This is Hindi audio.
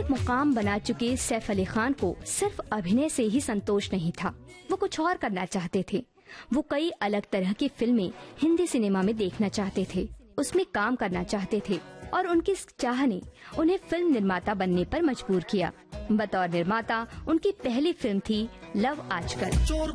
मुकाम बना चुके सैफ अली खान को सिर्फ अभिनय से ही संतोष नहीं था, वो कुछ और करना चाहते थे। वो कई अलग तरह की फिल्में हिंदी सिनेमा में देखना चाहते थे, उसमें काम करना चाहते थे और उनकी इस चाह ने उन्हें फिल्म निर्माता बनने पर मजबूर किया। बतौर निर्माता उनकी पहली फिल्म थी लव आजकल।